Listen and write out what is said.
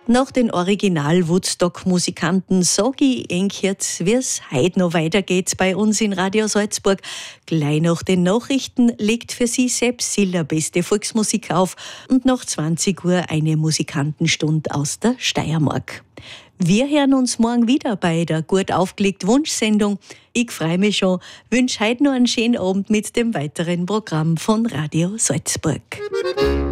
Nach den Original-Woodstock-Musikanten sag ich Ihnen jetzt, wie es heute noch weitergeht bei uns in Radio Salzburg. Gleich nach den Nachrichten legt für Sie selbst Siller beste Volksmusik auf und nach 20 Uhr eine Musikantenstunde aus der Steiermark. Wir hören uns morgen wieder bei der gut aufgelegt Wunschsendung. Ich freue mich schon, wünsche heute noch einen schönen Abend mit dem weiteren Programm von Radio Salzburg.